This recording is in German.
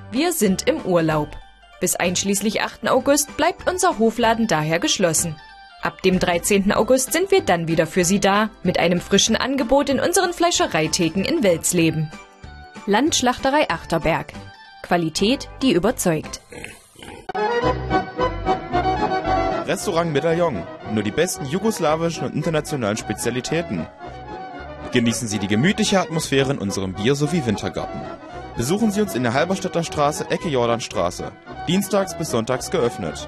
Wir sind im Urlaub. Bis einschließlich 8. August bleibt unser Hofladen daher geschlossen. Ab dem 13. August sind wir dann wieder für Sie da, mit einem frischen Angebot in unseren Fleischereitheken in Welsleben. Landschlachterei Achterberg. Qualität, die überzeugt. Restaurant Medaillon. Nur die besten jugoslawischen und internationalen Spezialitäten. Genießen Sie die gemütliche Atmosphäre in unserem Bier- sowie Wintergarten. Besuchen Sie uns in der Halberstädter Straße, Ecke Jordanstraße. Dienstags bis sonntags geöffnet.